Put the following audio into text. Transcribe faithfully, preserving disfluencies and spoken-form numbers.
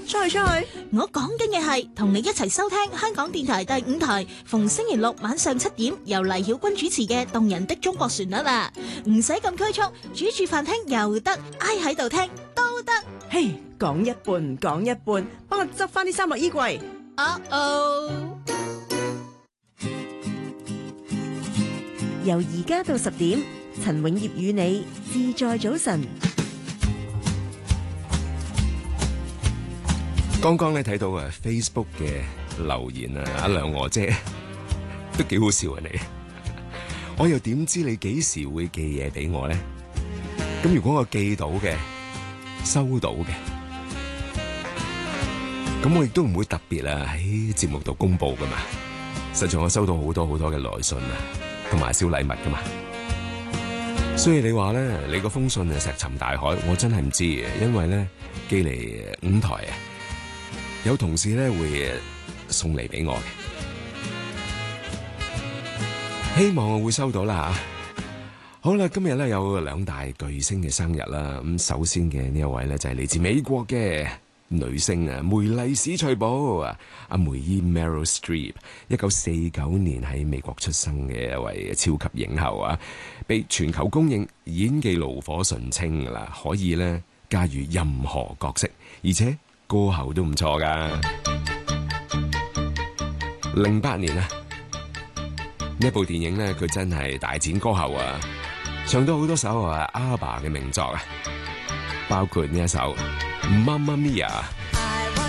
出去出去。 我講緊嘅係同你一齊收聽香港電台第五台，逢星期六晚上七點由黎曉君主持嘅《動人的中國旋律》啊，唔使咁拘束，煮住飯聽又得，挨喺度聽都得。 嘿，講一半講一半，幫我執翻啲衫落衣櫃。 哦哦， 由而家到十點，陳永業與你自在早晨。 剛剛咧睇到啊 Facebook 嘅留言啊，阿梁娥姐都幾好笑啊你，我又點知你幾時會寄嘢俾我咧？咁如果我寄到嘅、收到嘅，咁我亦都唔會特別啊喺節目度公布噶嘛。實在我收到好多好多嘅來信啊，同埋小禮物噶嘛。所以你話咧，你個封信啊石沉大海，我真係唔知嘅，因為咧寄嚟五台啊。有同事咧會送嚟俾我嘅，希望我會收到啦吓。好啦，今日咧有兩大巨星嘅生日啦。咁首先嘅呢一位咧就係嚟自美國嘅女星啊，梅麗史翠寶啊，阿梅姨 Meryl Streep， 一九四九年喺美國出生嘅一位超級影后啊，被全球公認演技爐火純青噶啦，可以咧駕馭任何角色，而且歌喉都唔錯噶。零八年啊，呢部電影咧，佢真係大展歌喉啊，唱到好多首啊阿爸嘅名作啊，包括呢一首《Mamma Mia》。